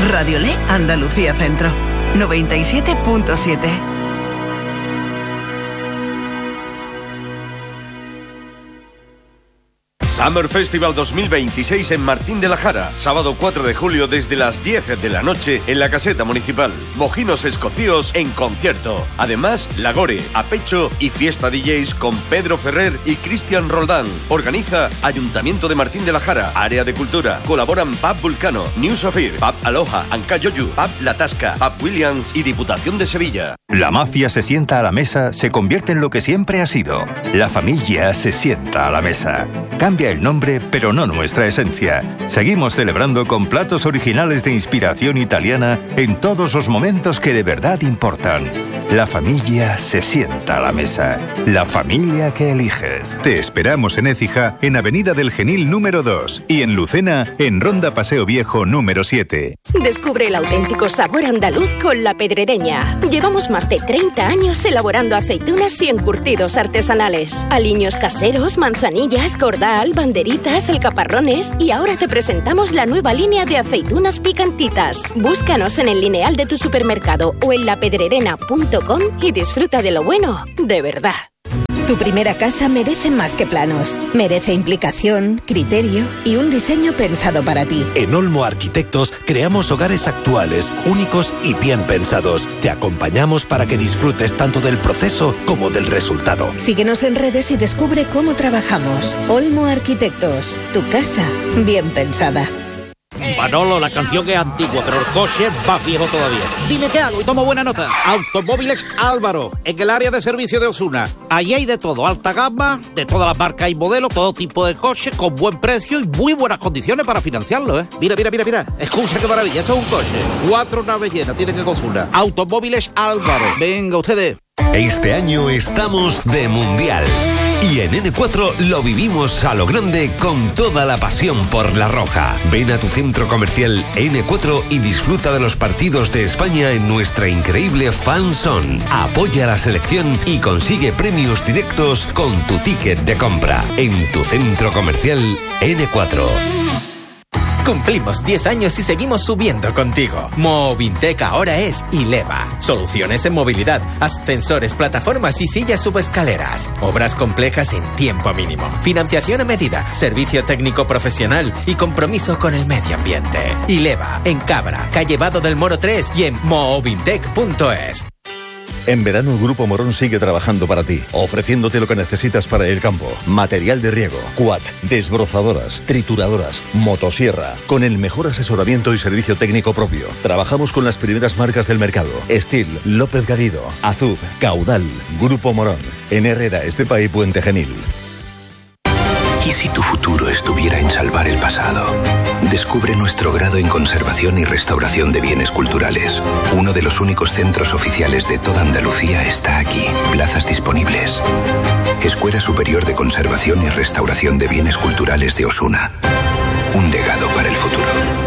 Radiolé Andalucía Centro, 97.7. Summer Festival 2026 en Martín de la Jara. Sábado 4 de julio desde las 10 de la noche en la Caseta Municipal. Mojinos escocíos en concierto. Además, Lagore, Apecho y fiesta DJs con Pedro Ferrer y Cristian Roldán. Organiza Ayuntamiento de Martín de la Jara. Área de Cultura. Colaboran Pub Vulcano, New Safir, Pub Aloha, Ancayoyu, Pub La Tasca, Pub Williams y Diputación de Sevilla. La mafia se sienta a la mesa, se convierte en lo que siempre ha sido. La familia se sienta a la mesa. Cambia el nombre, pero no nuestra esencia. Seguimos celebrando con platos originales de inspiración italiana en todos los momentos que de verdad importan. La familia se sienta a la mesa. La familia que eliges. Te esperamos en Écija, en Avenida del Genil número 2 y en Lucena, en Ronda Paseo Viejo número 7. Descubre el auténtico sabor andaluz con La Pedrereña. Llevamos más de 30 años elaborando aceitunas y encurtidos artesanales. Aliños caseros, manzanillas, cordal, banderitas, alcaparrones y ahora te presentamos la nueva línea de aceitunas picantitas. Búscanos en el lineal de tu supermercado o en lapedrerena.com y disfruta de lo bueno, de verdad. Tu primera casa merece más que planos. Merece implicación, criterio y un diseño pensado para ti. En Olmo Arquitectos creamos hogares actuales, únicos y bien pensados. Te acompañamos para que disfrutes tanto del proceso como del resultado. Síguenos en redes y descubre cómo trabajamos. Olmo Arquitectos, tu casa bien pensada. Manolo, la canción es antigua, pero el coche va viejo todavía. Dime qué hago y tomo buena nota. Automóviles Álvaro, en el área de servicio de Osuna. Allí hay de todo, alta gama, de todas las marcas y modelos, todo tipo de coches, con buen precio y muy buenas condiciones para financiarlo, ¿eh? Mira. Escucha qué maravilla, esto es un coche. 4 naves llenas, tienen que Osuna. Automóviles Álvaro. Venga, ustedes. Este año estamos de mundial. Y en N4 lo vivimos a lo grande con toda la pasión por la roja. Ven a tu centro comercial N4 y disfruta de los partidos de España en nuestra increíble Fan Zone. Apoya a la selección y consigue premios directos con tu ticket de compra. En tu centro comercial N4. Cumplimos 10 años y seguimos subiendo contigo. Movintec ahora es Ileva. Soluciones en movilidad, ascensores, plataformas y sillas subescaleras. Obras complejas en tiempo mínimo. Financiación a medida, servicio técnico profesional y compromiso con el medio ambiente. Ileva, en Cabra, calle Vado del Moro 3 y en movintec.es. En verano, Grupo Morón sigue trabajando para ti, ofreciéndote lo que necesitas para el campo. Material de riego, quad, desbrozadoras, trituradoras, motosierra, con el mejor asesoramiento y servicio técnico propio. Trabajamos con las primeras marcas del mercado. Estil, López Garrido, Azud, Caudal, Grupo Morón. En Herrera, Estepa y Puente Genil. ¿Y si tu futuro estuviera en salvar el pasado? Descubre nuestro grado en conservación y restauración de bienes culturales. Uno de los únicos centros oficiales de toda Andalucía está aquí. Plazas disponibles. Escuela Superior de Conservación y Restauración de Bienes Culturales de Osuna. Un legado para el futuro.